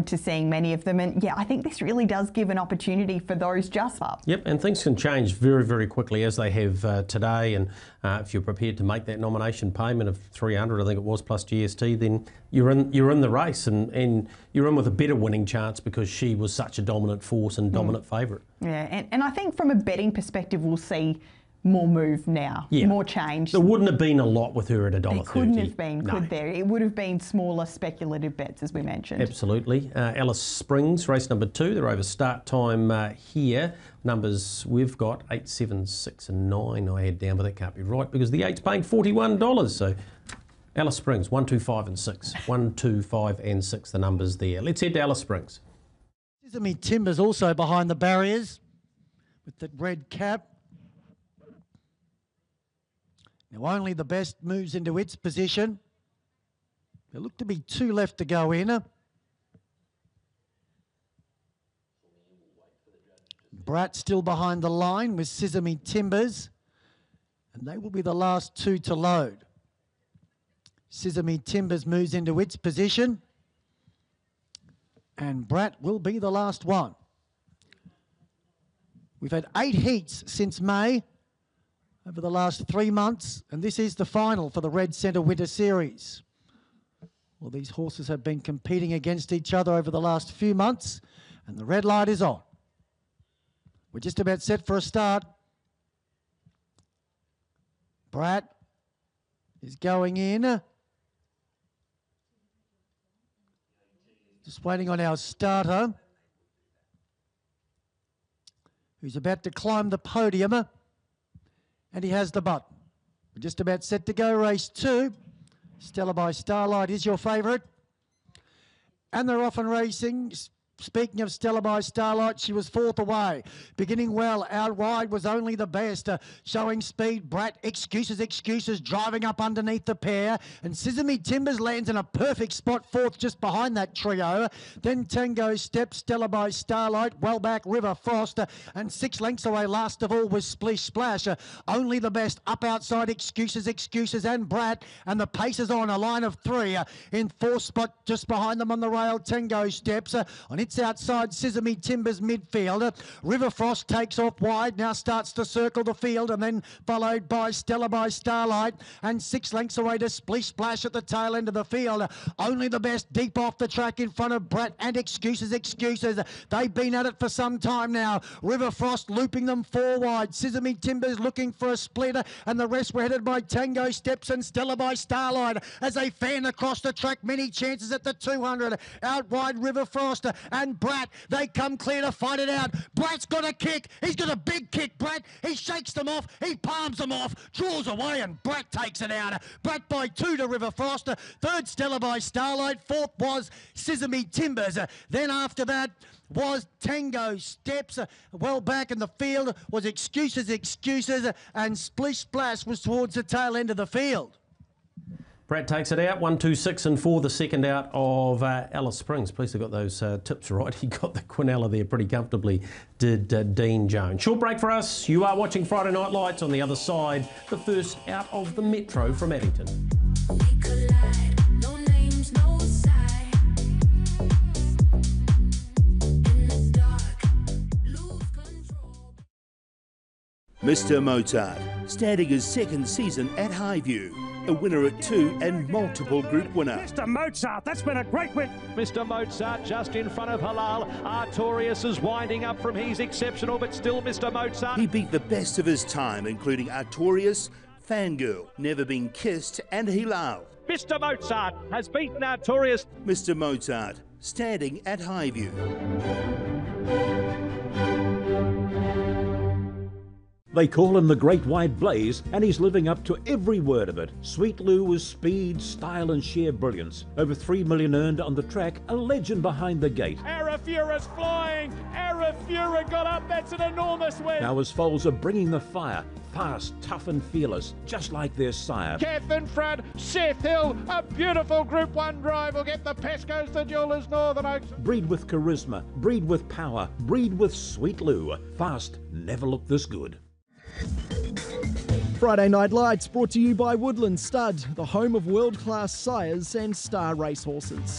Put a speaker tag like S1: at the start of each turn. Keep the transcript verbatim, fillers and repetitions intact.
S1: to seeing many of them. And yeah, I think this really does give an opportunity for those just up.
S2: Yep, and things can change very, very quickly as they have uh, today. And uh, if you're prepared to make that nomination payment of three hundred, I think it was, plus G S T, then you're in you're in the race, and, and you're in with a better winning chance because she was such a dominant force and dominant mm. favourite.
S1: Yeah, and, and I think from a betting perspective, we'll see more move now,
S2: yeah.
S1: more change.
S2: There wouldn't have been a lot with her at a dollar thirty.
S1: There couldn't have been,
S2: no.
S1: could there? It would have been smaller speculative bets, as we mentioned.
S2: Absolutely. Uh, Alice Springs, race number two. They're over start time uh, here. Numbers we've got eight, seven, six, and nine. I had down, but that can't be right because the eight's paying forty-one dollars. So Alice Springs, one, two, five, and six. One, two, five, and six. The numbers there. Let's head to Alice Springs.
S3: Sesame Timbers also behind the barriers with the red cap. Now only the best moves into its position. There look to be two left to go in. Brat still behind the line with Sesame Timbers, and they will be the last two to load. Sesame Timbers moves into its position, and Brat will be the last one. We've had eight heats since May over the last three months, and this is the final for the Red Centre Winter Series. Well, these horses have been competing against each other over the last few months, and the red light is on. We're just about set for a start. Brat is going in. Just waiting on our starter, who's about to climb the podium. And he has the button. We're just about set to go, race two. Stella by Starlight is your favourite. And they're off and racing. Speaking of Stella by Starlight, she was fourth away. Beginning well, out wide was only the best. Uh, showing speed, Brat, excuses, excuses, driving up underneath the pair. And Sesame Timbers lands in a perfect spot, fourth just behind that trio. Then Tango Step, Stella by Starlight, well back, River Frost. Uh, and six lengths away, last of all was Splish Splash. Uh, only the best, up outside, excuses, excuses, and Brat. And the pace is on, a line of three. Uh, in fourth spot, just behind them on the rail, Tango Steps. Uh, on its outside, Sesame Timbers midfield. River Frost takes off wide, now starts to circle the field, and then followed by Stella by Starlight, and six lengths away to Splish Splash at the tail end of the field. Only the best deep off the track in front of Brat and Excuses, Excuses. They've been at it for some time now. River Frost looping them four wide. Sesame Timbers looking for a splitter, and the rest were headed by Tango Steps and Stella by Starlight as they fan across the track. Many chances at the two hundred. Out wide, River Frost and Brat. They come clear to fight it out. Brat's got a kick. He's got a big kick, Brat. He shakes them off. He palms them off. Draws away, and Brat takes it out. Brat by two to River Frost. Third, Stella by Starlight. Fourth was Sesame Timbers. Then after that was Tango Steps. Well back in the field was Excuses, Excuses, and Splish Splash was towards the tail end of the field.
S2: Brat takes it out, one, two, six, and four, the second out of uh, Alice Springs. Pleased I got those uh, tips right. He got the Quinella there pretty comfortably, did uh, Dean Jones. Short break for us. You are watching Friday Night Lights. On the other side, the first out of the Metro from Addington.
S4: Mister Mozart, starting his second season at Highview. A winner at two and multiple group winner.
S5: Mister Mozart, that's been a great win.
S6: Mister Mozart just in front of Halal. Artorius is winding up from He's Exceptional, but still Mister Mozart.
S4: He beat the best of his time, including Artorius, Fangirl, Never Been Kissed, and Hilal.
S6: Mister Mozart has beaten Artorius.
S4: Mister Mozart, standing at Highview.
S7: They call him the Great White Blaze, and he's living up to every word of it. Sweet Lou was speed, style and sheer brilliance. Over three million earned on the track, a legend behind the gate.
S8: Arafura's flying! Arafura got up, that's an enormous win!
S7: Now his foals are bringing the fire. Fast, tough and fearless, just like their sire.
S8: Kath in front, Seth Hill, a beautiful Group one drive will get the Pescos, the Jewelers, Northern Oaks.
S7: Breed with charisma, breed with power, breed with Sweet Lou. Fast, never looked this good.
S9: Friday Night Lights brought to you by Woodland Stud, the home of world-class sires and star racehorses.